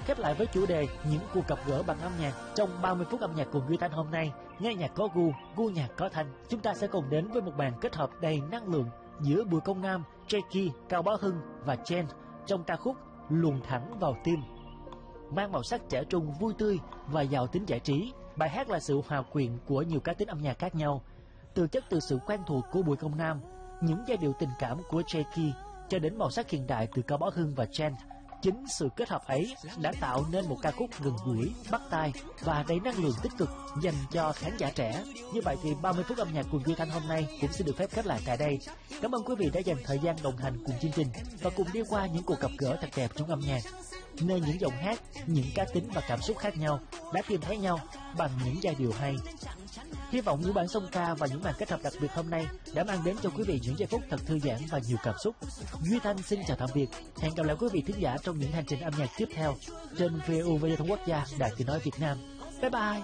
Khép lại với chủ đề những cuộc gặp gỡ bằng âm nhạc trong 30 phút âm nhạc cùng Duy Thanh hôm nay, nghe nhạc có gu nhạc có thanh. Chúng ta sẽ cùng đến với một màn kết hợp đầy năng lượng giữa Bùi Công Nam, Jackie, Cao Bá Hưng và Chen trong ca khúc Luồn Thẳng Vào Tim. Mang màu sắc trẻ trung, vui tươi và giàu tính giải trí, bài hát là sự hòa quyện của nhiều cá tính âm nhạc khác nhau, từ chất từ sự quen thuộc của Bùi Công Nam, những giai điệu tình cảm của Jackie cho đến màu sắc hiện đại từ Cao Bá Hưng và Chen. Chính sự kết hợp ấy đã tạo nên một ca khúc gần gũi, bắt tai và đầy năng lượng tích cực dành cho khán giả trẻ. Như vậy thì 30 phút âm nhạc cùng Duy Thanh hôm nay cũng xin được phép khép lại tại đây. Cảm ơn quý vị đã dành thời gian đồng hành cùng chương trình và cùng đi qua những cuộc gặp gỡ thật đẹp trong âm nhạc, nơi những giọng hát, những cá tính và cảm xúc khác nhau đã tìm thấy nhau bằng những giai điệu hay. Hy vọng những bản song ca và những màn kết hợp đặc biệt hôm nay đã mang đến cho quý vị những giây phút thật thư giãn và nhiều cảm xúc. Duy Thanh xin chào tạm biệt. Hẹn gặp lại quý vị thính giả trong những hành trình âm nhạc tiếp theo trên VOV Thông Quốc gia Đài Tiếng nói Việt Nam. Bye bye.